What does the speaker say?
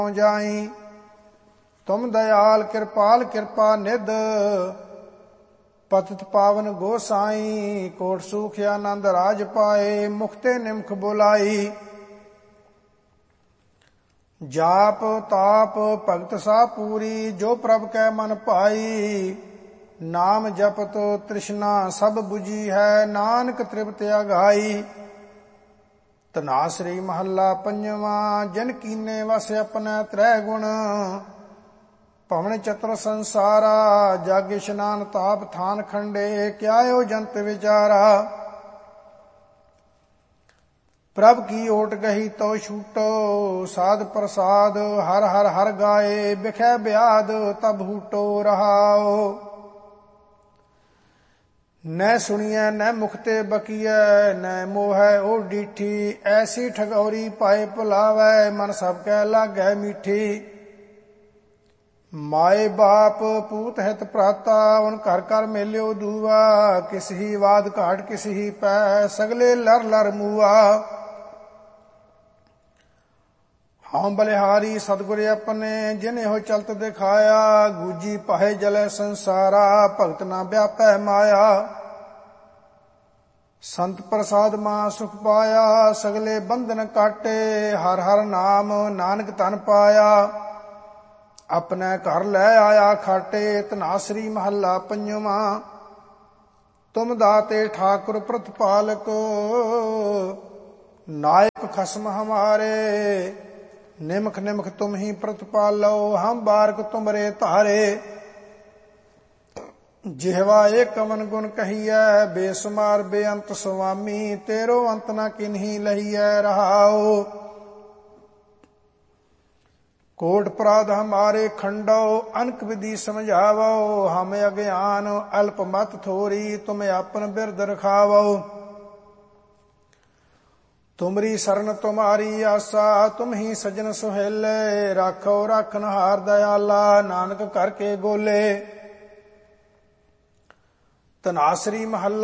ਜਾਈ। ਤੁਮ ਦਇਆਲ ਕਿਰਪਾਲ ਕਿਰਪਾ ਨਿਧ, ਪਤਿਤ ਪਾਵਨ ਗੋਸਾਈ। ਕੋਟ ਸੂਖ ਆਨੰਦ ਰਾਜ ਪਾਏ, ਮੁਖਤੇ ਨਿਮਖ ਬੁਲਾਈ। ਜਾਪ ਤਾਪ ਭਗਤ ਸਾ ਪੂਰੀ, ਜੋ ਪ੍ਰਭ ਕੈ ਮਨ ਭਾਈ। ਨਾਮ ਜਪਤ ਤ੍ਰਿਸ਼ਨਾ ਸਭ 부ਜੀ ਹੈ, ਨਾਨਕ ਤ੍ਰਿਪਤ ਅਗਾਈ। ਧਨਾਸਰੀ ਮਹੱਲਾ ਪੰਜਵਾਂ। ਜਿਨ ਕੀਨੇ ਵਸ ਆਪਣਾ ਤ੍ਰੈ ਗੁਣ, ਭਵਨ ਚਤੁਰ ਸੰਸਾਰਾ। ਜਗ ਇਸ਼ਨਾਨ ਤਾਪ ਥਾਨ ਖੰਡੇ, ਕਿਆਇਓ ਜੰਤ ਵਿਚਾਰਾ। ਪ੍ਰਭ ਕੀ ਓਟ ਗਹੀ ਤੋ ਛੂਟੋ, ਸਾਧ ਪ੍ਰਸਾਦ ਹਰ ਹਰ ਹਰ ਗਾਏ। ਬਿਖੈ ਬਿਆਦ ਤਬ ਹੂਟੋ ਰਹਾਓ, ਨੈ ਸੁਣੀਐ ਨੈ ਮੁਖ ਤੇ ਬਕੀਐ। ਨੈ ਮੋਹੈ ਓ ਡੀਠੀ, ਐਸੀ ਠਗੌਰੀ ਪਾਏ ਭੁਲਾਵੈ। ਮਨ ਸਭ ਕੈ ਲਾਗੈ ਮੀਠੀ। ਮਾਏ ਬਾਪ ਪੂਤ ਹਿਤ ਭਰਾਤਾ, ਉਨ ਘਰ ਘਰ ਮੇਲਿਓ ਦੂਆ। ਕਿਸ ਹੀ ਵਾਦ ਘਾਟ ਕਿਸ ਹੀ ਪੈ, ਸਗਲੇ ਲਰ ਲਰ ਮੂਆ। ਹਉ ਬਲਿਹਾਰੀ ਸਤਿਗੁਰ ਆਪਣੇ, ਜਿਨ ਇਹੋ ਚਲਤ ਦਿਖਾਇਆ। ਗੂਜੀ ਪਾਹੇ ਜਲੇ ਸੰਸਾਰਾ, ਭਗਤ ਨਾ ਵਿਆਪੈ ਮਾਇਆ। ਸੰਤ ਪ੍ਰਸਾਦ ਮਾ ਸੁਖ ਪਾਇਆ, ਸਗਲੇ ਬੰਧਨ ਕਾਟੇ। ਹਰ ਹਰ ਨਾਮ ਨਾਨਕ ਤਨ ਪਾਇਆ, ਆਪਣੇ ਘਰ ਲੈ ਆਇਆ ਖਾਟੇ। ਧਨਾਸਰੀ ਮਹੱਲਾ ਪੰਜਵਾਂ। ਤੁਮ ਦਾਤੇ ਠਾਕੁਰ ਪ੍ਰਤਪਾਲਕ, ਨਾਇਕ ਖਸਮ ਹਮਾਰੇ। ਨਿਮਖ ਨਿਮਖ ਤੁਮ ਹੀ ਪ੍ਰਤਪਾਲੋ, ਹਮ ਬਾਰਕ ਤੁਮਰੇ ਧਾਰੇ। ਜਿਹਵਾ ਏਕ ਕਵਨ ਗੁਣ ਕਹੀਐ, ਬੇਸੁਮਾਰ ਬੇਅੰਤ ਸੁਆਮੀ। ਤੇਰੋ ਅੰਤ ਨ ਕਿਨਹੀ ਲਹੀਐ ਰਹਾਓ। ਕੋਟ ਅਪਰਾਧ ਹਮਾਰੇ ਖੰਡੋ, ਅਨਕ ਵਿਧੀ ਸਮਝਾਵੋ। ਹਮ ਅਗਿਆਨ ਅਲਪ ਮਤ ਥੋਰੀ, ਤੁਮ ਆਪਨ ਬਿਰਦ ਰਖਾਵੋ। ਤੁਮਰੀ ਸਰਨ ਤੁਮਾਰੀ ਆਸਾ, ਤੁਮ ਹੀ ਸਜਨ ਸੁਹੇਲੇ। ਰਾਖੋ ਰਾਖਨਹਾਰ ਦਇਆਲਾ, ਨਾਨਕ ਕਰ ਕੇ ਗੋਲੇ। ਧਨਾਸਰੀ ਮਹੱਲਾ